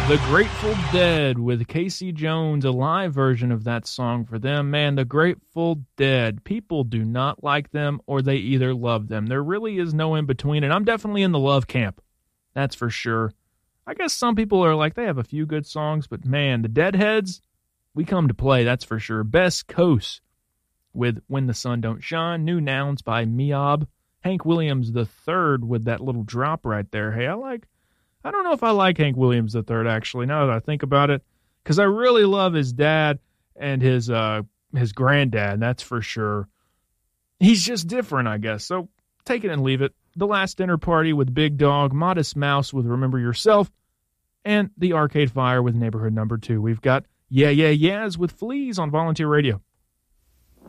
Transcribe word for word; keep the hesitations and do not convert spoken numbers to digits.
The Grateful Dead with Casey Jones, a live version of that song for them. Man, the Grateful Dead, people do not like them or they either love them. There really is no in between, and I'm definitely in the love camp. That's for sure. I guess some people are like, they have a few good songs, but man, the Deadheads, we come to play, that's for sure. Best Coast with When the Sun Don't Shine, New Nouns by Miob, Hank Williams the third with that little drop right there. Hey, I like I don't know if I like Hank Williams the third, actually, now that I think about it, because I really love his dad and his uh, his granddad, that's for sure. He's just different, I guess, so take it and leave it. The Last Dinner Party with Big Dog, Modest Mouse with Remember Yourself, and The Arcade Fire with Neighborhood Number Two. We've got Yeah Yeah Yeahs with Fleas on Volunteer Radio.